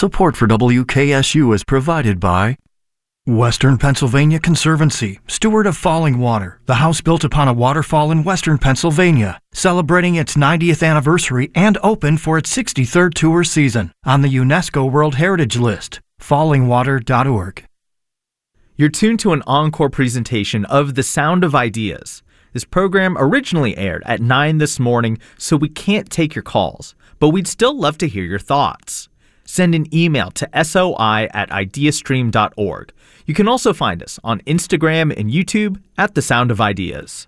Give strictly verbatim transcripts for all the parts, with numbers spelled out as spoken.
Support for W K S U is provided by Western Pennsylvania Conservancy, steward of falling water, the house built upon a waterfall in Western Pennsylvania, celebrating its ninetieth anniversary and open for its sixty-third tour season on the UNESCO World Heritage List. falling water dot org. You're tuned to an encore presentation of The Sound of Ideas. This program originally aired at nine this morning, so we can't take your calls, but we'd still love to hear your thoughts. Send an email to soi at ideastream dot org. You can also find us on Instagram and YouTube at The Sound of Ideas.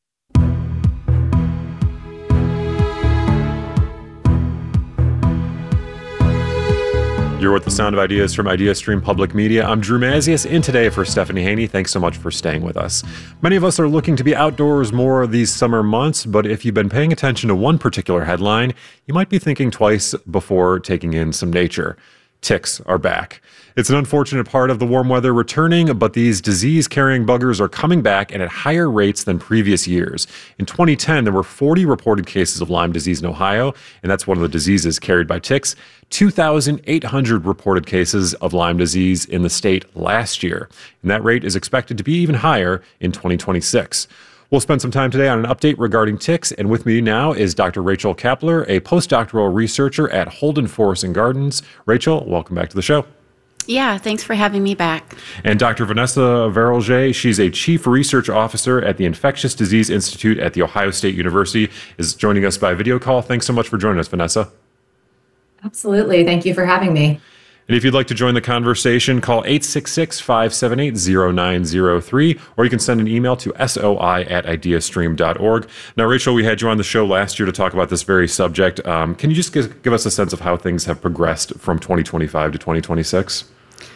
You're with The Sound of Ideas from IdeaStream Public Media. I'm Drew Mazius, in today for Stephanie Haney. Thanks so much for staying with us. Many of us are looking to be outdoors more these summer months, but if you've been paying attention to one particular headline, you might be thinking twice before taking in some nature. Ticks are back. It's an unfortunate part of the warm weather returning, but these disease-carrying buggers are coming back and at higher rates than previous years. In twenty ten, there were forty reported cases of Lyme disease in Ohio, and that's one of the diseases carried by ticks. two thousand eight hundred reported cases of Lyme disease in the state last year, and that rate is expected to be even higher in twenty twenty-six. We'll spend some time today on an update regarding ticks, and with me now is Doctor Rachel Kapler, a postdoctoral researcher at Holden Forest and Gardens. Rachel, welcome back to the show. Yeah, thanks for having me back. And Doctor Vanessa Verolje, she's a chief research officer at the Infectious Disease Institute at The Ohio State University, is joining us by video call. Thanks so much for joining us, Vanessa. Absolutely. Thank you for having me. And if you'd like to join the conversation, call eight six six, five seven eight, zero nine zero three, or you can send an email to soi at ideastream dot org. Now, Rachel, we had you on the show last year to talk about this very subject. Um, can you just give, give us a sense of how things have progressed from twenty twenty-five to twenty twenty-six?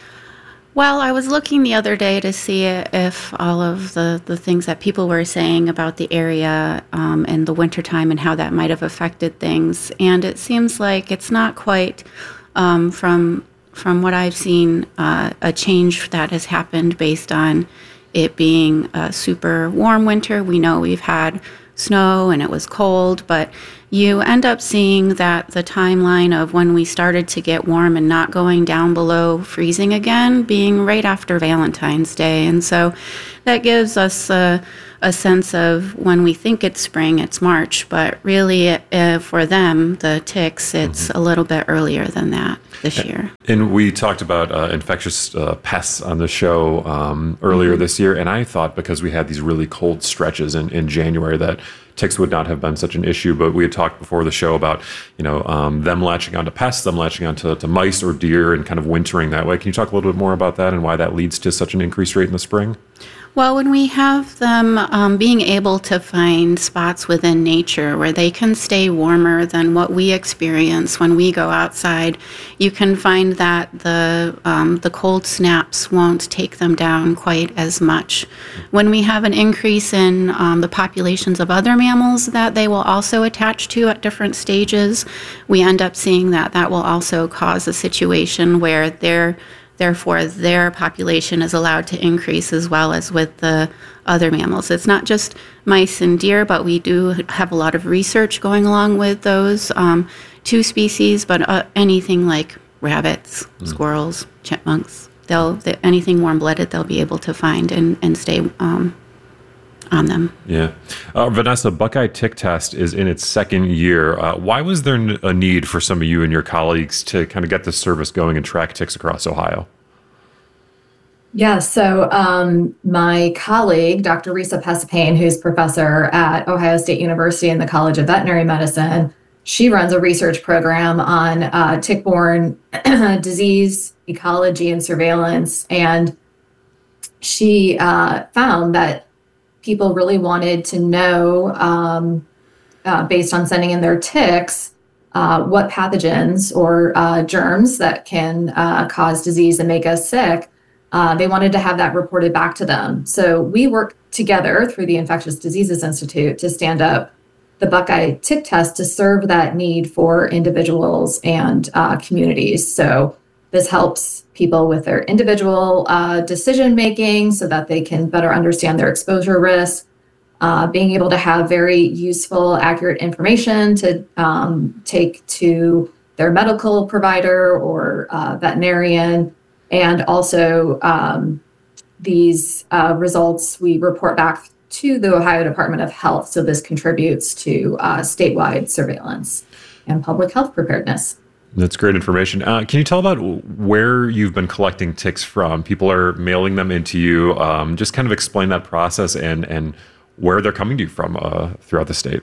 Well, I was looking the other day to see if all of the, the things that people were saying about the area um, in the wintertime and how that might have affected things. And it seems like it's not quite um, from... From what I've seen, uh, a change that has happened based on it being a super warm winter. We know we've had snow and it was cold, but you end up seeing that the timeline of when we started to get warm and not going down below freezing again being right after Valentine's Day. And so that gives us a, a sense of when we think it's spring, it's March, but really uh, for them, the ticks, it's mm-hmm. a little bit earlier than that this year. And we talked about uh, infectious uh, pests on the show um, earlier mm-hmm. this year, and I thought because we had these really cold stretches in, in January that ticks would not have been such an issue, but we had talked before the show about, you know, um, them latching onto pests, them latching onto to mice or deer and kind of wintering that way. Can you talk a little bit more about that and why that leads to such an increased rate in the spring? Well, when we have them um, being able to find spots within nature where they can stay warmer than what we experience when we go outside, you can find that the um, the cold snaps won't take them down quite as much. When we have an increase in um, the populations of other mammals that they will also attach to at different stages, we end up seeing that that will also cause a situation where they're Therefore, their population is allowed to increase as well as with the other mammals. It's not just mice and deer, but we do have a lot of research going along with those um, two species, but uh, anything like rabbits, mm. squirrels, chipmunks, they'll, they, anything warm-blooded they'll be able to find and, and stay um, on them. Yeah. Uh, Vanessa, Buckeye Tick Test is in its second year. Uh, why was there a need for some of you and your colleagues to kind of get this service going and track ticks across Ohio? Yeah, so um, my colleague, Doctor Risa Pesapane, who's professor at Ohio State University in the College of Veterinary Medicine, she runs a research program on uh, tick-borne disease, ecology, and surveillance. And she uh, found that people really wanted to know, um, uh, based on sending in their ticks, uh, what pathogens or uh, germs that can uh, cause disease and make us sick. Uh, they wanted to have that reported back to them. So we worked together through the Infectious Diseases Institute to stand up the Buckeye Tick Test to serve that need for individuals and uh, communities. So this helps people with their individual uh, decision making so that they can better understand their exposure risk, uh, being able to have very useful, accurate information to um, take to their medical provider or uh, veterinarian. And also um, these uh, results we report back to the Ohio Department of Health. So this contributes to uh, statewide surveillance and public health preparedness. That's great information. Uh, can you tell about where you've been collecting ticks from? People are mailing them into you. Um, just kind of explain that process and, and where they're coming to you from uh, throughout the state.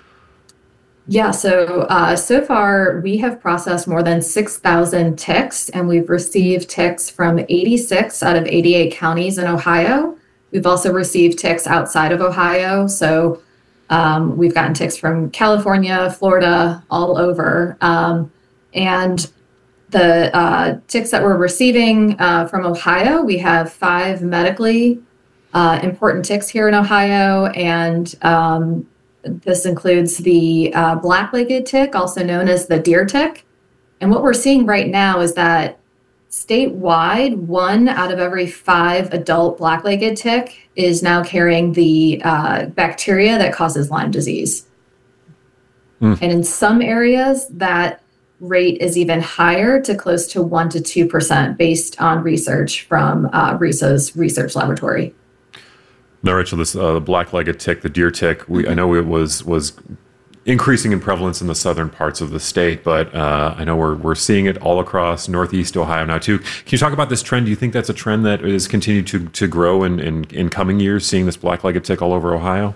Yeah, so uh, so far we have processed more than six thousand ticks, and we've received ticks from eighty-six out of eighty-eight counties in Ohio. We've also received ticks outside of Ohio. So um, we've gotten ticks from California, Florida, all over. Um, and the uh, ticks that we're receiving uh, from Ohio, we have five medically uh, important ticks here in Ohio. And um, this includes the uh, black-legged tick, also known as the deer tick. And what we're seeing right now is that statewide, one out of every five adult black-legged tick is now carrying the uh, bacteria that causes Lyme disease. Mm. And in some areas, that rate is even higher, to close to one to two percent, based on research from uh, R I S A's research laboratory. Now, Rachel, this uh, the black-legged tick, the deer tick, we, I know it was was increasing in prevalence in the southern parts of the state, but uh, I know we're we're seeing it all across Northeast Ohio now too. Can you talk about this trend? Do you think that's a trend that is continued to to grow in, in, in coming years, seeing this black-legged tick all over Ohio?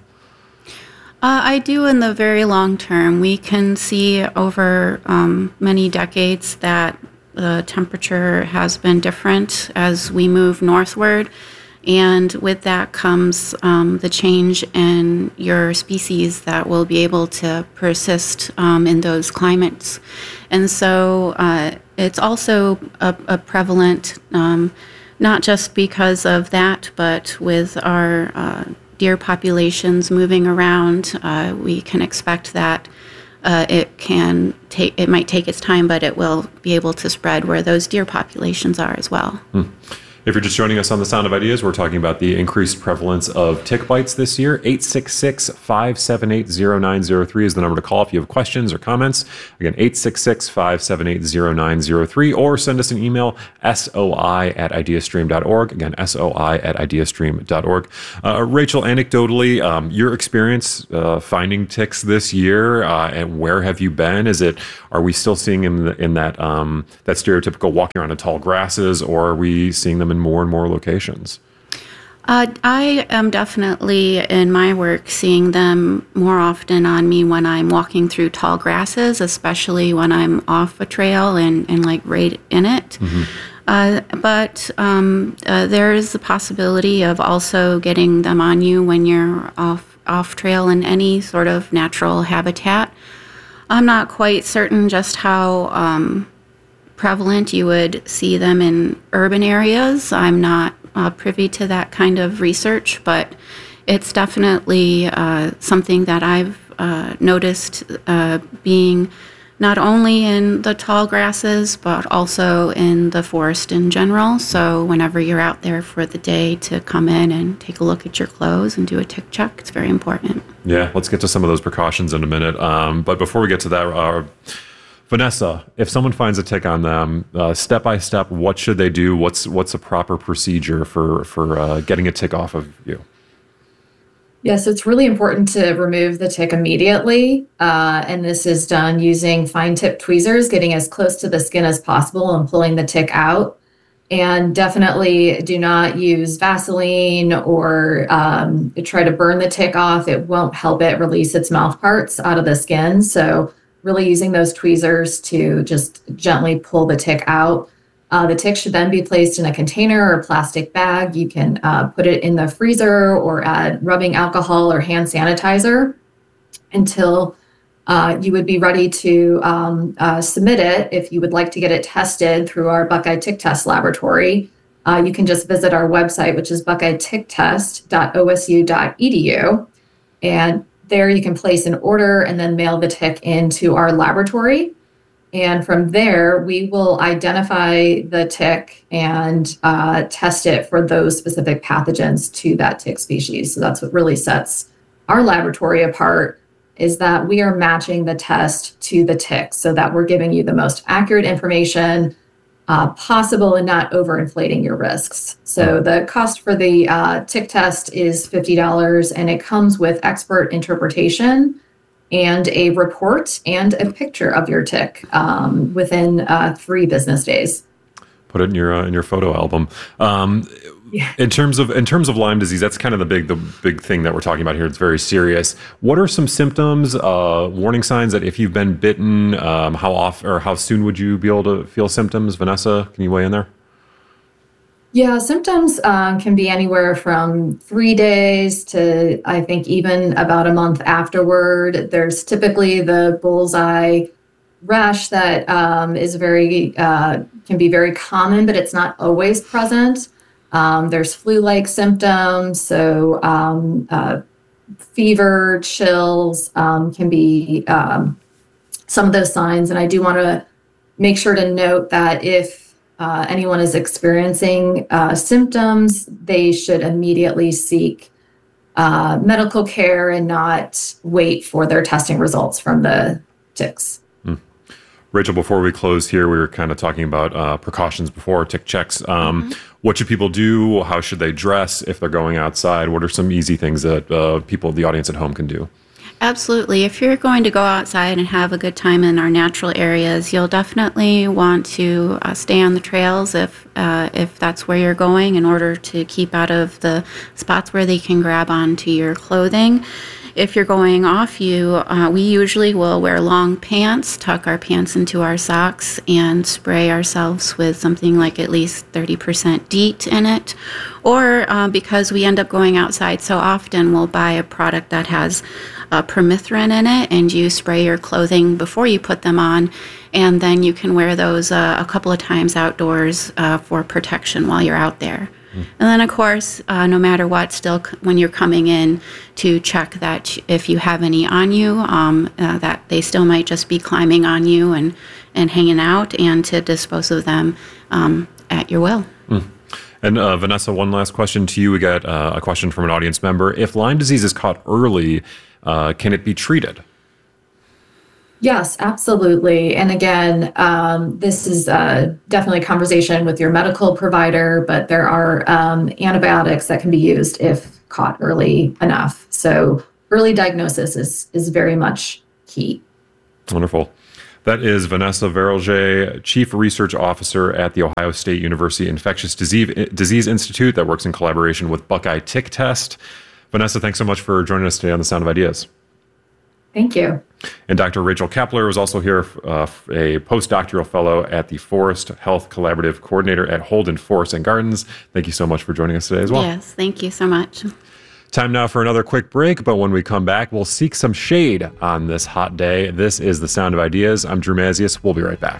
Uh, I do in the very long term. We can see over um, many decades that the temperature has been different as we move northward. And with that comes um, the change in your species that will be able to persist um, in those climates. And so uh, it's also a, a prevalent, um, not just because of that, but with our uh, deer populations moving around, uh, we can expect that uh, it can take, it might take its time, but it will be able to spread where those deer populations are as well. Hmm. If you're just joining us on The Sound of Ideas, we're talking about the increased prevalence of tick bites this year. eight six six, five seven eight, zero nine zero three is the number to call if you have questions or comments. Again, eight six six, five seven eight, zero nine zero three, or send us an email, soi at ideastream dot org. Again, soi at ideastream dot org. Uh, Rachel, anecdotally, um, your experience uh, finding ticks this year, uh, and where have you been? Is it, are we still seeing them in, the, in that, um, that stereotypical walking around in tall grasses, or are we seeing them in more and more locations? Uh, I am definitely in my work seeing them more often on me when I'm walking through tall grasses, especially when I'm off a trail and, and like right in it. Mm-hmm. Uh, but um, uh, there is the possibility of also getting them on you when you're off off trail in any sort of natural habitat. I'm not quite certain just how um, prevalent you would see them in urban areas. I'm not uh, privy to that kind of research, but it's definitely uh, something that I've uh, noticed uh, being not only in the tall grasses, but also in the forest in general. So whenever you're out there for the day, to come in and take a look at your clothes and do a tick check, it's very important. Yeah, let's get to some of those precautions in a minute. Um, but before we get to that, uh, Vanessa, if someone finds a tick on them, uh, step by step, what should they do? What's what's a proper procedure for for uh, getting a tick off of you? Yes, it's really important to remove the tick immediately, uh, and this is done using fine-tip tweezers, getting as close to the skin as possible and pulling the tick out. And definitely do not use Vaseline or um, try to burn the tick off. It won't help it release its mouth parts out of the skin. So really using those tweezers to just gently pull the tick out. Uh, the tick should then be placed in a container or plastic bag. You can uh, put it in the freezer or add rubbing alcohol or hand sanitizer until uh, you would be ready to um, uh, submit it. If you would like to get it tested through our Buckeye Tick Test Laboratory, uh, you can just visit our website, which is buckeye tick test dot o s u dot e d u. And there you can place an order and then mail the tick into our laboratory. And from there, we will identify the tick and uh, test it for those specific pathogens to that tick species. So that's what really sets our laboratory apart is that we are matching the test to the tick so that we're giving you the most accurate information uh, possible and not overinflating your risks. So the cost for the uh, tick test is fifty dollars, and it comes with expert interpretation and a report and a picture of your tick um, within uh, three business days. Put it in your uh, in your photo album. Um, yeah. In terms of in terms of Lyme disease, that's kind of the big the big thing that we're talking about here. It's very serious. What are some symptoms, uh, warning signs that if you've been bitten, um, how often or how soon would you be able to feel symptoms? Vanessa, can you weigh in there? Yeah, symptoms um, can be anywhere from three days to, I think, even about a month afterward. There's typically the bullseye rash that um, is very, uh, can be very common, but it's not always present. Um, there's flu-like symptoms, so um, uh, fever, chills um, can be um, some of those signs. And I do want to make sure to note that if Uh, anyone is experiencing uh, symptoms, they should immediately seek uh, medical care and not wait for their testing results from the ticks. Mm. Rachel, before we close here, we were kind of talking about uh, precautions before tick checks. Um, mm-hmm. What should people do? How should they dress if they're going outside? What are some easy things that uh, people, the audience at home, can do? Absolutely. If you're going to go outside and have a good time in our natural areas, you'll definitely want to uh, stay on the trails if uh, if that's where you're going, in order to keep out of the spots where they can grab onto your clothing. If you're going off you, uh, we usually will wear long pants, tuck our pants into our socks, and spray ourselves with something like at least thirty percent DEET in it. Or uh, because we end up going outside so often, we'll buy a product that has uh, permethrin in it, and you spray your clothing before you put them on, and then you can wear those uh, a couple of times outdoors uh, for protection while you're out there. And then, of course, uh, no matter what, still c- when you're coming in, to check that if you have any on you, um, uh, that they still might just be climbing on you and, and hanging out, and to dispose of them um, at your will. Mm. And uh, Vanessa, one last question to you. We got uh, a question from an audience member. If Lyme disease is caught early, uh, can it be treated? Yes, absolutely. And again, um, this is uh, definitely a conversation with your medical provider, but there are um, antibiotics that can be used if caught early enough. So early diagnosis is, is very much key. Wonderful. That is Vanessa Verolje, Chief Research Officer at the Ohio State University Infectious Disease, Disease Institute that works in collaboration with Buckeye Tick Test. Vanessa, thanks so much for joining us today on The Sound of Ideas. Thank you. And Doctor Rachel Kapler was also here, uh, a postdoctoral fellow at the Forest Health Collaborative Coordinator at Holden Forest and Gardens. Thank you so much for joining us today as well. Yes, thank you so much. Time now for another quick break, but when we come back, we'll seek some shade on this hot day. This is The Sound of Ideas. I'm Drew Mazius. We'll be right back.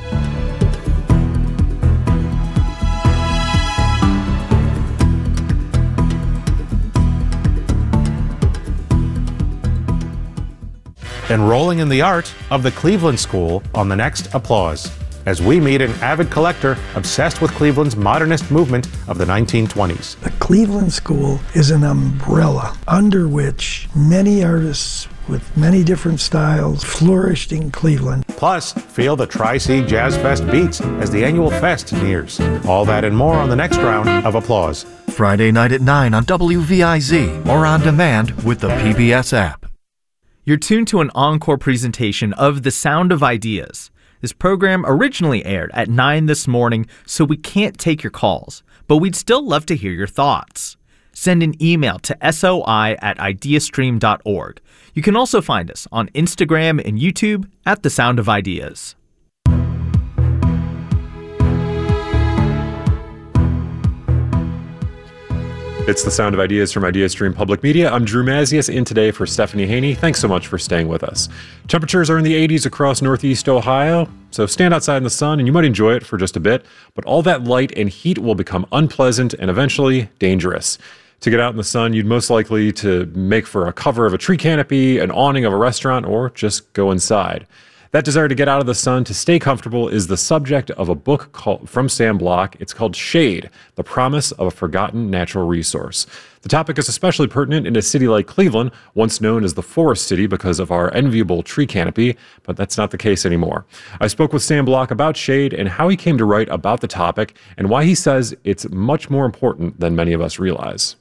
Enrolling in the art of the Cleveland School on the next Applause, as we meet an avid collector obsessed with Cleveland's modernist movement of the nineteen twenties. The Cleveland School is an umbrella under which many artists with many different styles flourished in Cleveland. Plus, feel the Tri-C Jazz Fest beats as the annual fest nears. All that and more on the next round of Applause. Friday night at nine on W V I Z or on demand with the P B S app. You're tuned to an encore presentation of The Sound of Ideas. This program originally aired at nine this morning, so we can't take your calls, but we'd still love to hear your thoughts. Send an email to soi at ideastream dot org. You can also find us on Instagram and YouTube at The Sound of Ideas. It's The Sound of Ideas from IdeaStream Public Media. I'm Drew Mazius, in today for Stephanie Haney. Thanks so much for staying with us. Temperatures are in the eighties across northeast Ohio, so stand outside in the sun and you might enjoy it for just a bit, but all that light and heat will become unpleasant and eventually dangerous. To get out in the sun, you'd most likely to make for a cover of a tree canopy, an awning of a restaurant, or just go inside. That desire to get out of the sun, to stay comfortable, is the subject of a book called, from Sam Bloch. It's called Shade, The Promise of a Forgotten Natural Resource. The topic is especially pertinent in a city like Cleveland, once known as the Forest City because of our enviable tree canopy, but that's not the case anymore. I spoke with Sam Bloch about shade and how he came to write about the topic and why he says it's much more important than many of us realize.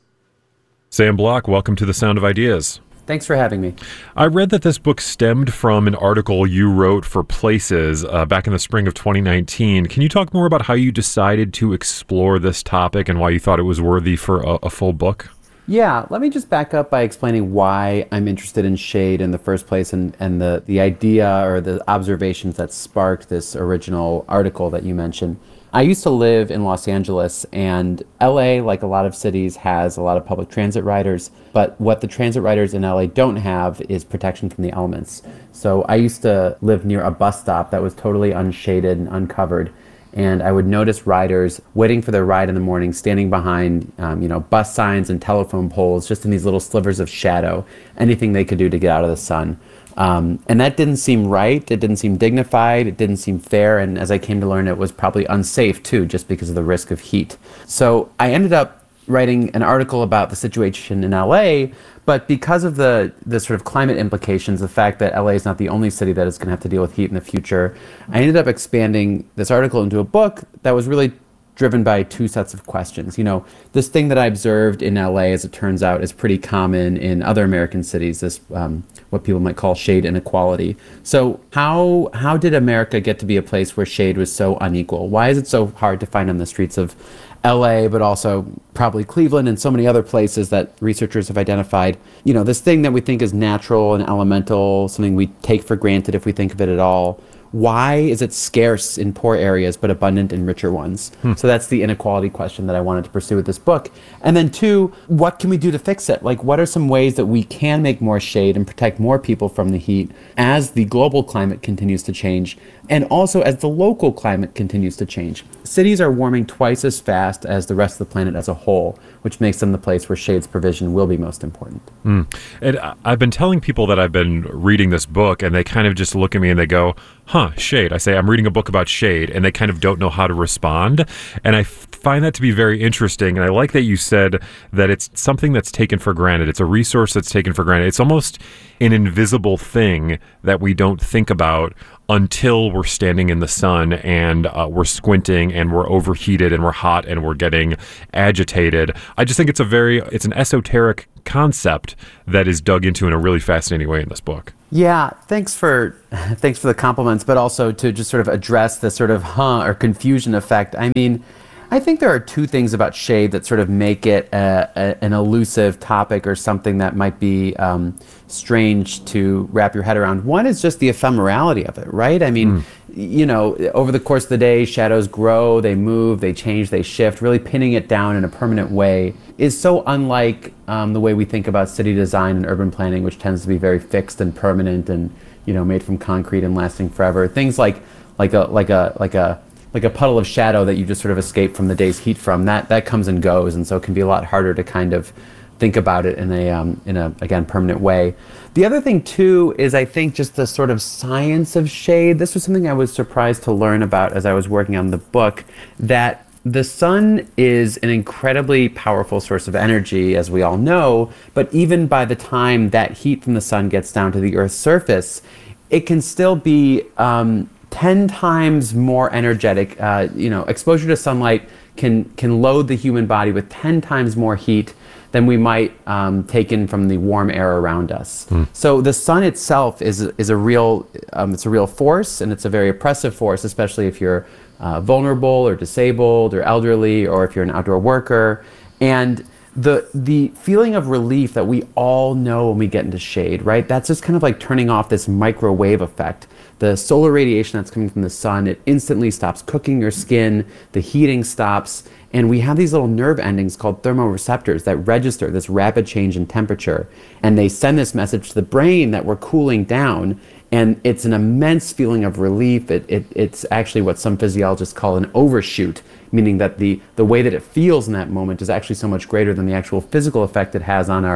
Sam Bloch, welcome to The Sound of Ideas. Thanks for having me. I read that this book stemmed from an article you wrote for Places uh, back in the spring of twenty nineteen. Can you talk more about how you decided to explore this topic and why you thought it was worthy for a, a full book? Yeah, let me just back up by explaining why I'm interested in shade in the first place and, and the, the idea or the observations that sparked this original article that you mentioned. I used to live in Los Angeles, and L A, like a lot of cities, has a lot of public transit riders, but what the transit riders in L A don't have is protection from the elements. So I used to live near a bus stop that was totally unshaded and uncovered, and I would notice riders waiting for their ride in the morning, standing behind um, you know, bus signs and telephone poles, just in these little slivers of shadow, anything they could do to get out of the sun. Um, and that didn't seem right, it didn't seem dignified, it didn't seem fair, and as I came to learn, it was probably unsafe too, just because of the risk of heat. So I ended up writing an article about the situation in L A, but because of the, the sort of climate implications, the fact that L A is not the only city that is going to have to deal with heat in the future, I ended up expanding this article into a book that was really driven by two sets of questions. You know, this thing that I observed in L A, as it turns out, is pretty common in other American cities, this um, what people might call shade inequality. So how how did America get to be a place where shade was so unequal? Why is it so hard to find on the streets of L A, but also probably Cleveland and so many other places that researchers have identified? You know, this thing that we think is natural and elemental, something we take for granted if we think of it at all. Why is it scarce in poor areas but abundant in richer ones? Hmm. So that's the inequality question that I wanted to pursue with this book. And then two, what can we do to fix it? Like, what are some ways that we can make more shade and protect more people from the heat as the global climate continues to change, and also as the local climate continues to change? Cities are warming twice as fast as the rest of the planet as a whole, which makes them the place where shade's provision will be most important. Mm. And I've been telling people that I've been reading this book, and they kind of just look at me and they go, huh, shade. I say, I'm reading a book about shade, and they kind of don't know how to respond. And I f- find that to be very interesting. And I like that you said that it's something that's taken for granted. It's a resource that's taken for granted. It's almost an invisible thing that we don't think about until we're standing in the sun and uh, we're squinting and we're overheated and we're hot and we're getting agitated. I just think it's a very, it's an esoteric concept that is dug into in a really fascinating way in this book. Yeah, thanks for thanks for the compliments, but also to just sort of address the sort of huh or confusion effect. I mean, I think there are two things about shade that sort of make it a, a, an elusive topic or something that might be um, strange to wrap your head around. One is just the ephemerality of it, right? I mean, mm. you know, over the course of the day, shadows grow, they move, they change, they shift. Really pinning it down in a permanent way is so unlike um, the way we think about city design and urban planning, which tends to be very fixed and permanent and, you know, made from concrete and lasting forever. Things like like a like a like a like a puddle of shadow that you just sort of escape from the day's heat from, that that comes and goes, and so it can be a lot harder to kind of think about it in a um, in a again permanent way. The other thing too is I think just the sort of science of shade. This was something I was surprised to learn about as I was working on the book, that the sun is an incredibly powerful source of energy, as we all know, but even by the time that heat from the sun gets down to the Earth's surface, it can still be um, ten times more energetic. Uh, you know, exposure to sunlight can can load the human body with ten times more heat than we might um, take in from the warm air around us. Mm. So the sun itself is is a real um, it's a real force, and it's a very oppressive force, especially if you're uh, vulnerable or disabled or elderly, or if you're an outdoor worker. And the the feeling of relief that we all know when we get into shade, right? That's just kind of like turning off this microwave effect. The solar radiation that's coming from the sun, it instantly stops cooking your skin, the heating stops, and we have these little nerve endings called thermoreceptors that register this rapid change in temperature, and they send this message to the brain that we're cooling down, and it's an immense feeling of relief. It, it, it's actually what some physiologists call an overshoot, meaning that the, the way that it feels in that moment is actually so much greater than the actual physical effect it has on our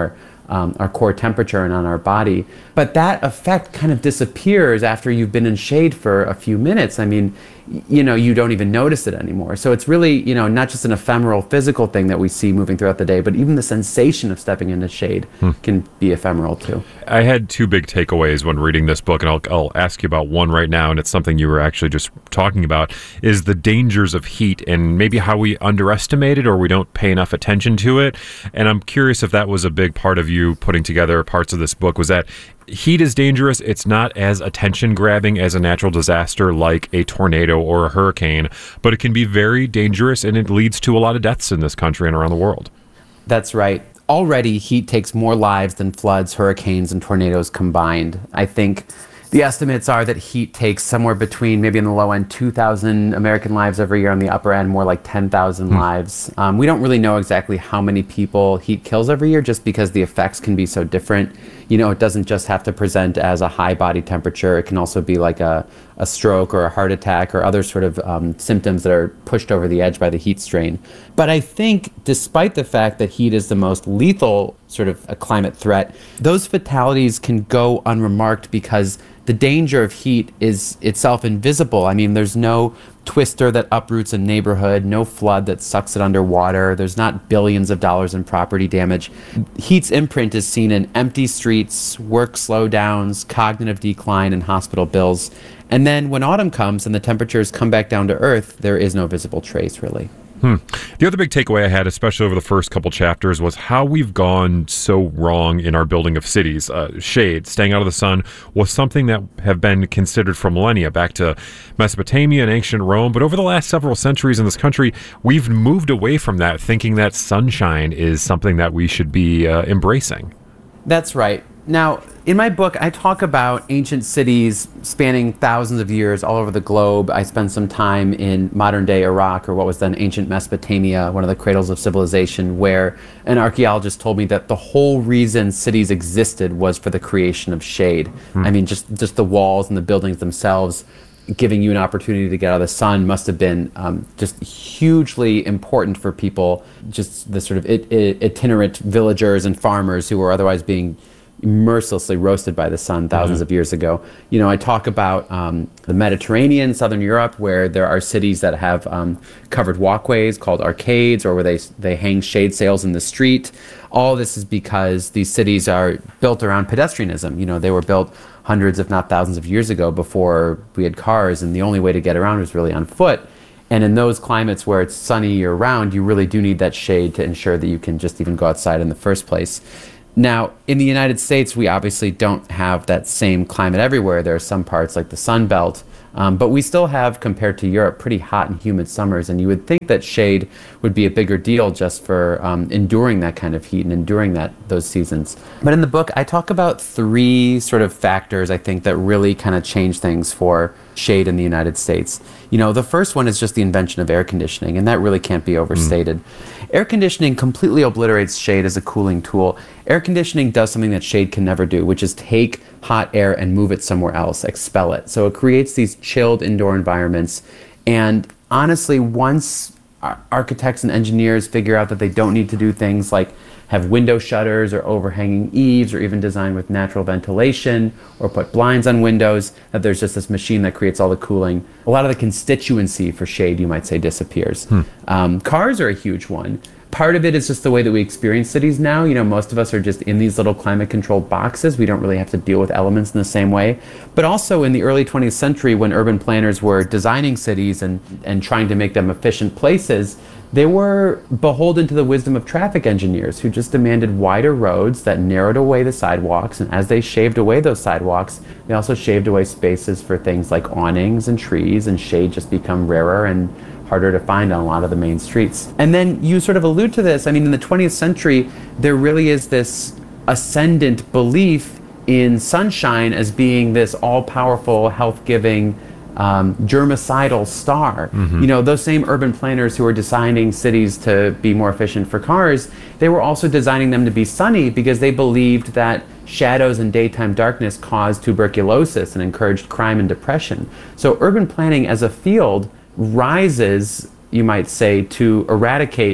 um, our core temperature and on our body. But that effect kind of disappears after you've been in shade for a few minutes. I mean, you know, you don't even notice it anymore. So it's really, you know, not just an ephemeral physical thing that we see moving throughout the day, but even the sensation of stepping into shade hmm. can be ephemeral too. I had two big takeaways when reading this book, and I'll, I'll ask you about one right now, and it's something you were actually just talking about, is the dangers of heat and maybe how we underestimate it or we don't pay enough attention to it. And I'm curious if that was a big part of you putting together parts of this book, was that heat is dangerous. It's not as attention-grabbing as a natural disaster like a tornado or a hurricane, but it can be very dangerous, and it leads to a lot of deaths in this country and around the world. That's right. Already, heat takes more lives than floods, hurricanes, and tornadoes combined. I think the estimates are that heat takes somewhere between, maybe in the low end, two thousand American lives every year, on the upper end, more like ten thousand mm. lives. Um, we don't really know exactly how many people heat kills every year, just because the effects can be so different. You know, it doesn't just have to present as a high body temperature. It can also be like a, a stroke or a heart attack or other sort of um, symptoms that are pushed over the edge by the heat strain. But I think despite the fact that heat is the most lethal sort of a climate threat, those fatalities can go unremarked because the danger of heat is itself invisible. I mean, there's no twister that uproots a neighborhood, no flood that sucks it underwater. There's not billions of dollars in property damage. Heat's imprint is seen in empty streets, work slowdowns, cognitive decline, and hospital bills. And then when autumn comes and the temperatures come back down to earth, there is no visible trace, really. Hmm. The other big takeaway I had, especially over the first couple chapters, was how we've gone so wrong in our building of cities. Uh, shade, staying out of the sun, was something that have been considered for millennia, back to Mesopotamia and ancient Rome. But over the last several centuries in this country, we've moved away from that, thinking that sunshine is something that we should be uh, embracing. That's right. Now, in my book, I talk about ancient cities spanning thousands of years all over the globe. I spend some time in modern-day Iraq, or what was then ancient Mesopotamia, one of the cradles of civilization, where an archaeologist told me that the whole reason cities existed was for the creation of shade. Hmm. I mean, just, just the walls and the buildings themselves giving you an opportunity to get out of the sun must have been um, just hugely important for people, just the sort of it, it, itinerant villagers and farmers who were otherwise being mercilessly roasted by the sun thousands mm-hmm. of years ago. You know, I talk about um, the Mediterranean, Southern Europe, where there are cities that have um, covered walkways called arcades, or where they they hang shade sails in the street. All this is because these cities are built around pedestrianism. You know, they were built hundreds, if not thousands of years ago, before we had cars, and the only way to get around was really on foot. And in those climates where it's sunny year-round, you really do need that shade to ensure that you can just even go outside in the first place. Now, in the United States, we obviously don't have that same climate everywhere. There are some parts like the Sun Belt, um, but we still have, compared to Europe, pretty hot and humid summers. And you would think that shade would be a bigger deal just for um, enduring that kind of heat and enduring that those seasons. But in the book, I talk about three sort of factors, I think, that really kind of change things for shade in the United States. You know, the first one is just the invention of air conditioning, and that really can't be overstated. Mm. Air conditioning completely obliterates shade as a cooling tool. Air conditioning does something that shade can never do, which is take hot air and move it somewhere else, expel it. So it creates these chilled indoor environments. And honestly, once architects and engineers figure out that they don't need to do things like have window shutters or overhanging eaves, or even design with natural ventilation, or put blinds on windows, that there's just this machine that creates all the cooling, a lot of the constituency for shade, you might say, disappears. Hmm. Um, cars are a huge one. Part of it is just the way that we experience cities now. You know, most of us are just in these little climate-controlled boxes. We don't really have to deal with elements in the same way. But also in the early twentieth century, when urban planners were designing cities and, and trying to make them efficient places, they were beholden to the wisdom of traffic engineers who just demanded wider roads that narrowed away the sidewalks. And as they shaved away those sidewalks, they also shaved away spaces for things like awnings and trees, and shade just become rarer and harder to find on a lot of the main streets. And then you sort of allude to this. I mean, in the twentieth century, there really is this ascendant belief in sunshine as being this all-powerful, health-giving, Um, germicidal star. Mm-hmm. You know, those same urban planners who were designing cities to be more efficient for cars, they were also designing them to be sunny because they believed that shadows and daytime darkness caused tuberculosis and encouraged crime and depression. So urban planning as a field rises, you might say, to eradicate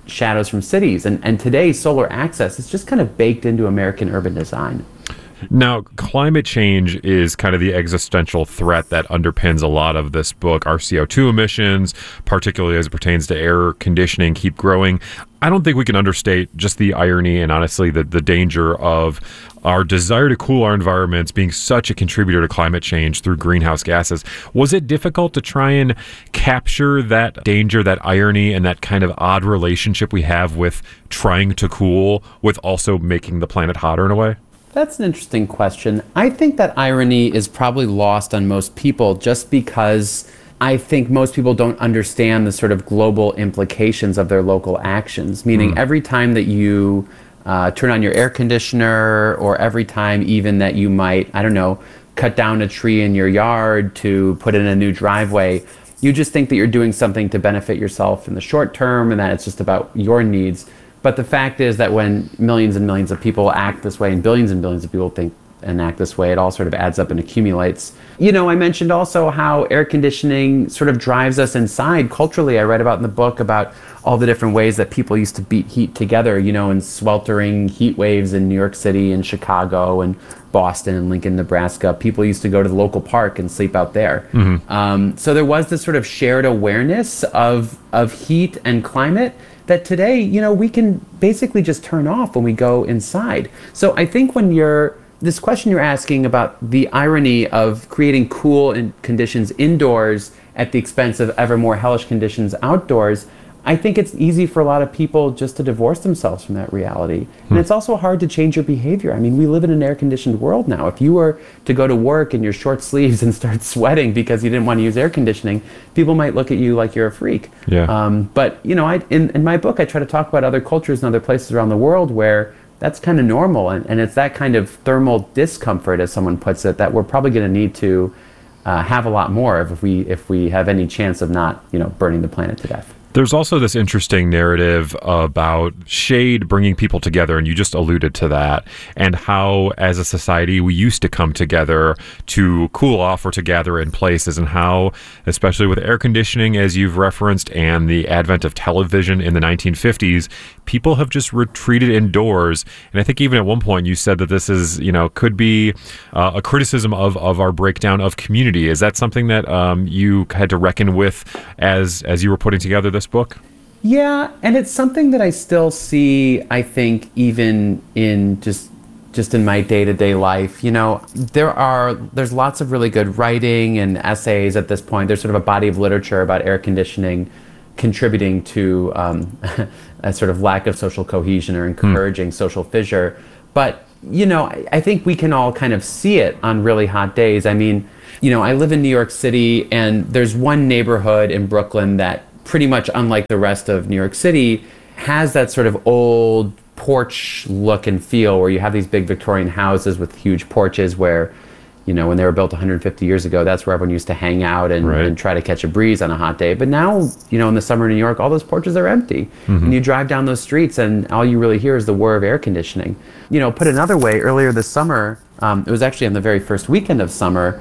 shadows from cities. And, and today, solar access is just kind of baked into American urban design. Now, climate change is kind of the existential threat that underpins a lot of this book. Our C O two emissions, particularly as it pertains to air conditioning, keep growing. I don't think we can understate just the irony and honestly the, the danger of our desire to cool our environments being such a contributor to climate change through greenhouse gases. Was it difficult to try and capture that danger, that irony, and that kind of odd relationship we have with trying to cool with also making the planet hotter in a way? That's an interesting question. I think that irony is probably lost on most people just because I think most people don't understand the sort of global implications of their local actions. Meaning mm. every time that you uh, turn on your air conditioner, or every time even that you might, I don't know, cut down a tree in your yard to put in a new driveway, you just think that you're doing something to benefit yourself in the short term and that it's just about your needs. But the fact is that when millions and millions of people act this way and billions and billions of people think and act this way, it all sort of adds up and accumulates. You know, I mentioned also how air conditioning sort of drives us inside culturally. I read about in the book about all the different ways that people used to beat heat together, you know, in sweltering heat waves in New York City and Chicago and Boston and Lincoln, Nebraska. People used to go to the local park and sleep out there. Mm-hmm. Um, so there was this sort of shared awareness of of heat and climate that today, you know, we can basically just turn off when we go inside. So I think when you're, this question you're asking about the irony of creating cool in conditions indoors at the expense of ever more hellish conditions outdoors, I think it's easy for a lot of people just to divorce themselves from that reality. Hmm. And it's also hard to change your behavior. I mean, we live in an air-conditioned world now. If you were to go to work in your short sleeves and start sweating because you didn't want to use air conditioning, people might look at you like you're a freak. Yeah. Um, but, you know, I, in, in my book, I try to talk about other cultures and other places around the world where that's kind of normal. And, and it's that kind of thermal discomfort, as someone puts it, that we're probably going to need to uh, have a lot more of if we, if we have any chance of not, you know, burning the planet to death. There's also this interesting narrative about shade bringing people together, and you just alluded to that, and how as a society we used to come together to cool off or to gather in places, and how, especially with air conditioning, as you've referenced, and the advent of television in the nineteen fifties, people have just retreated indoors. And I think even at one point you said that this is, you know, could be uh, a criticism of, of our breakdown of community. Is that something that um, you had to reckon with as as you were putting together this book? Yeah, and it's something that I still see, I think, even in just just in my day-to-day life. You know, there are there's lots of really good writing and essays at this point. There's sort of a body of literature about air conditioning contributing to um, a sort of lack of social cohesion or encouraging mm. social fissure. But, you know, I, I think we can all kind of see it on really hot days. I mean, you know, I live in New York City, and there's one neighborhood in Brooklyn that pretty much unlike the rest of New York City has that sort of old porch look and feel where you have these big Victorian houses with huge porches where, you know, when they were built one hundred fifty years ago, that's where everyone used to hang out and, right. and try to catch a breeze on a hot day. But now, you know, in the summer in New York, all those porches are empty. Mm-hmm. And you drive down those streets and all you really hear is the whir of air conditioning. You know, put another way, earlier this summer, um, it was actually on the very first weekend of summer,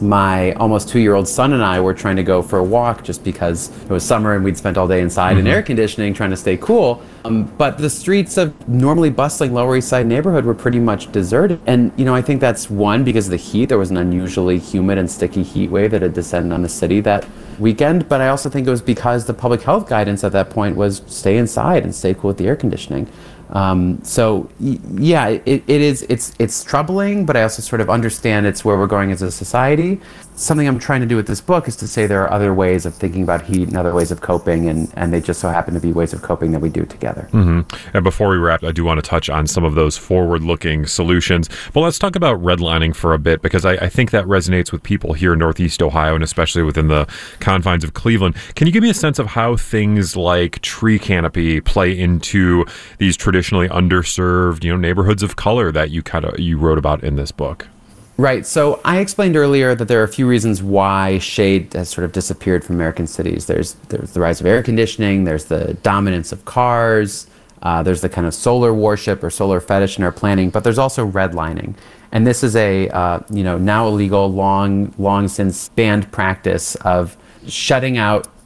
my almost two-year-old son and I were trying to go for a walk just because it was summer and we'd spent all day inside mm-hmm. in air conditioning trying to stay cool. Um, but the streets of normally bustling Lower East Side neighborhood were pretty much deserted. And, you know, I think that's one, because of the heat. There was an unusually humid and sticky heat wave that had descended on the city that weekend. But I also think it was because the public health guidance at that point was stay inside and stay cool with the air conditioning. Um, so y- yeah, it, it is, it's, it's troubling, but I also sort of understand it's where we're going as a society. Something I'm trying to do with this book is to say there are other ways of thinking about heat and other ways of coping, and, and they just so happen to be ways of coping that we do together. Mm-hmm. And before we wrap, I do want to touch on some of those forward-looking solutions. But let's talk about redlining for a bit, because I, I think that resonates with people here in Northeast Ohio, and especially within the confines of Cleveland. Can you give me a sense of how things like tree canopy play into these traditionally underserved, you know, neighborhoods of color that you kind of you wrote about in this book? Right. So I explained earlier that there are a few reasons why shade has sort of disappeared from American cities. There's there's the rise of air conditioning. There's the dominance of cars. Uh, there's the kind of solar worship or solar fetish in our planning. But there's also redlining, and this is a uh, you know now illegal, long long since banned practice of shutting out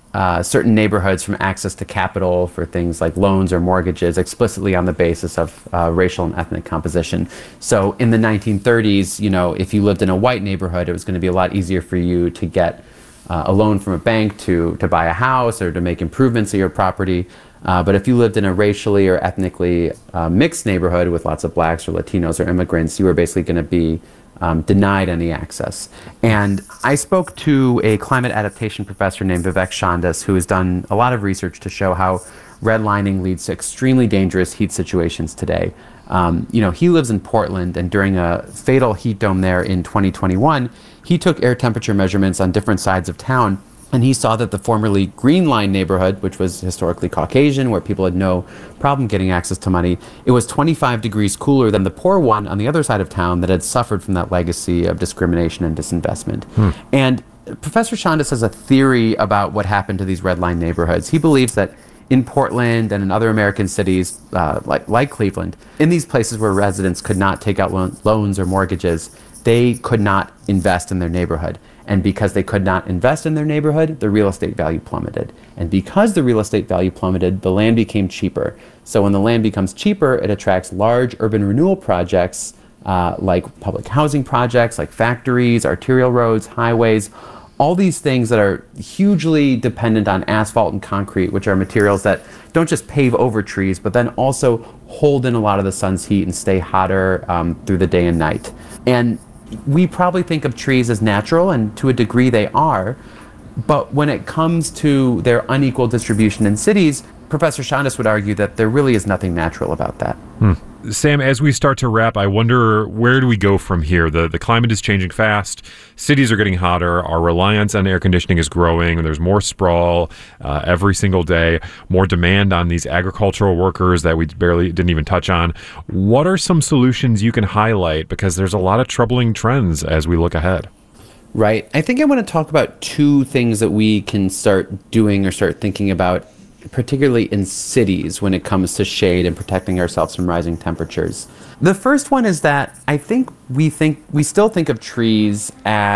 uh, certain neighborhoods from access to capital for things like loans or mortgages explicitly on the basis of uh, racial and ethnic composition. So in the nineteen thirties, you know, if you lived in a white neighborhood, it was going to be a lot easier for you to get uh, a loan from a bank to, to buy a house or to make improvements to your property. Uh, but if you lived in a racially or ethnically uh, mixed neighborhood with lots of blacks or Latinos or immigrants, you were basically going to be um, denied any access. And I spoke to a climate adaptation professor named Vivek Chandas, who has done a lot of research to show how redlining leads to extremely dangerous heat situations today. Um, you know, he lives in Portland, and during a fatal heat dome there in twenty twenty-one, he took air temperature measurements on different sides of town. And he saw that the formerly Green Line neighborhood, which was historically Caucasian, where people had no problem getting access to money, it was twenty-five degrees cooler than the poor one on the other side of town that had suffered from that legacy of discrimination and disinvestment. Hmm. And Professor Chandas has a theory about what happened to these red line neighborhoods. He believes that in Portland and in other American cities uh, like, like Cleveland, in these places where residents could not take out lo- loans or mortgages, they could not invest in their neighborhood. And because they could not invest in their neighborhood, the real estate value plummeted. And because the real estate value plummeted, the land became cheaper. So when the land becomes cheaper, it attracts large urban renewal projects uh, like public housing projects, like factories, arterial roads, highways, all these things that are hugely dependent on asphalt and concrete, which are materials that don't just pave over trees, but then also hold in a lot of the sun's heat and stay hotter um, through the day and night. And we probably think of trees as natural, and to a degree they are, but when it comes to their unequal distribution in cities, Professor Chandas would argue that there really is nothing natural about that. Hmm. Sam, as we start to wrap, I wonder, where do we go from here? The the climate is changing fast. Cities are getting hotter. Our reliance on air conditioning is growing. There's more sprawl uh, every single day, more demand on these agricultural workers that we barely didn't even touch on. What are some solutions you can highlight? Because there's a lot of troubling trends as we look ahead. Right. I think I want to talk about two things that we can start doing or start thinking about, particularly in cities when it comes to shade and protecting ourselves from rising temperatures. The first one is that I think we think we still think of trees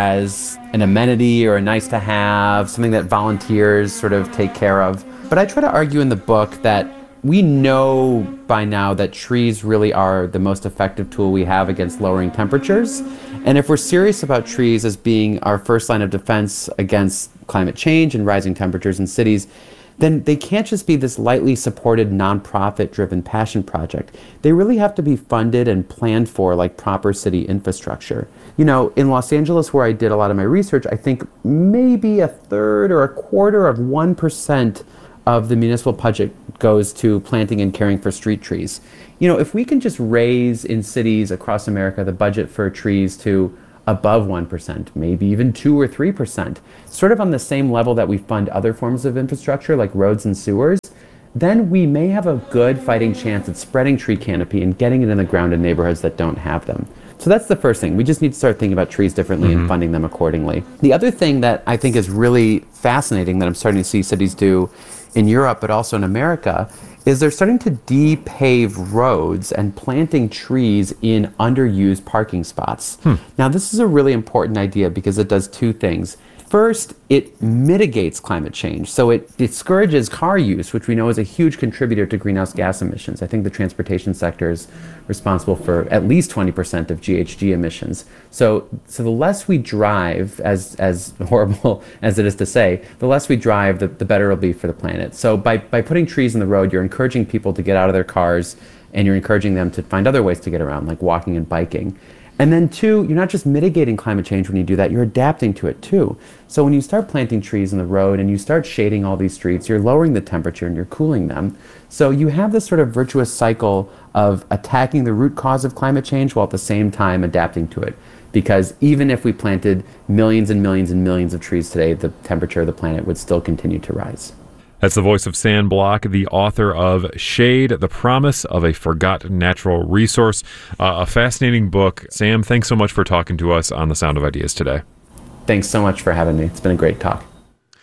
as an amenity or a nice to have, something that volunteers sort of take care of. But I try to argue in the book that we know by now that trees really are the most effective tool we have against lowering temperatures. And if we're serious about trees as being our first line of defense against climate change and rising temperatures in cities, then they can't just be this lightly supported, nonprofit-driven passion project. They really have to be funded and planned for like proper city infrastructure. You know, in Los Angeles, where I did a lot of my research, I think maybe a third or a quarter of one percent of the municipal budget goes to planting and caring for street trees. You know, if we can just raise in cities across America the budget for trees to above one percent, maybe even two or three percent, sort of on the same level that we fund other forms of infrastructure like roads and sewers, then we may have a good fighting chance at spreading tree canopy and getting it in the ground in neighborhoods that don't have them. So that's the first thing. We just need to start thinking about trees differently mm-hmm. and funding them accordingly. The other thing that I think is really fascinating that I'm starting to see cities do in Europe, but also in America, is they're starting to de-pave roads and planting trees in underused parking spots. Hmm. Now, this is a really important idea because it does two things. First, it mitigates climate change. So it discourages car use, which we know is a huge contributor to greenhouse gas emissions. I think the transportation sector is responsible for at least twenty percent of G H G emissions. So so the less we drive, as as horrible as it is to say, the less we drive, the, the better it'll be for the planet. So by, by putting trees in the road, you're encouraging people to get out of their cars, and you're encouraging them to find other ways to get around, like walking and biking. And then two, you're not just mitigating climate change when you do that, you're adapting to it too. So when you start planting trees in the road and you start shading all these streets, you're lowering the temperature and you're cooling them. So you have this sort of virtuous cycle of attacking the root cause of climate change while at the same time adapting to it. Because even if we planted millions and millions and millions of trees today, the temperature of the planet would still continue to rise. That's the voice of Sam Block, the author of Shade, The Promise of a Forgotten Natural Resource. Uh, a fascinating book. Sam, thanks so much for talking to us on The Sound of Ideas today. Thanks so much for having me. It's been a great talk.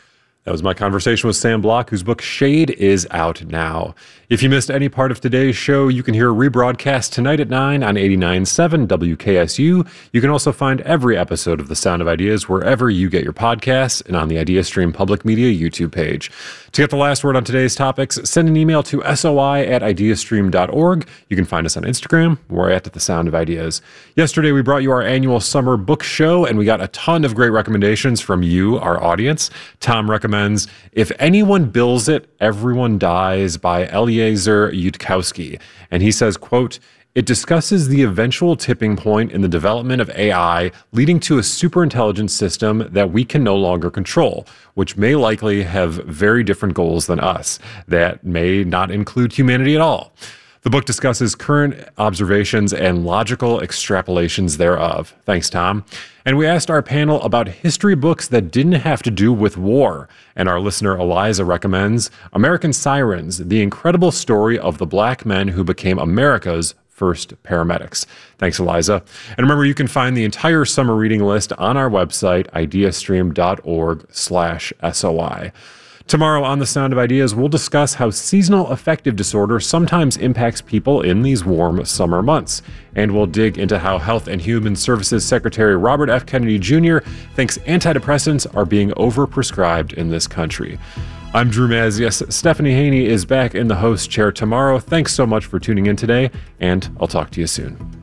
That was my conversation with Sam Block, whose book Shade is out now. If you missed any part of today's show, you can hear a rebroadcast tonight at nine on eighty-nine point seven W K S U. You can also find every episode of The Sound of Ideas wherever you get your podcasts and on the IdeaStream Public Media YouTube page. To get the last word on today's topics, send an email to soi at ideastream dot org. You can find us on Instagram. We're at The Sound of Ideas. Yesterday, we brought you our annual summer book show, and we got a ton of great recommendations from you, our audience. Tom recommends If Anyone Bills It, Everyone Dies by Eliezer Yudkowsky. And he says, quote, "It discusses the eventual tipping point in the development of A I, leading to a superintelligent system that we can no longer control, which may likely have very different goals than us, that may not include humanity at all." The book discusses current observations and logical extrapolations thereof. Thanks, Tom. And we asked our panel about history books that didn't have to do with war. And our listener Eliza recommends American Sirens, the incredible story of the black men who became America's first paramedics. Thanks, Eliza. And remember, you can find the entire summer reading list on our website, ideastream dot org slash S O I. Tomorrow on The Sound of Ideas, we'll discuss how seasonal affective disorder sometimes impacts people in these warm summer months. And we'll dig into how Health and Human Services Secretary Robert F. Kennedy Junior thinks antidepressants are being overprescribed in this country. I'm Drew Mazias. Stephanie Haney is back in the host chair tomorrow. Thanks so much for tuning in today, and I'll talk to you soon.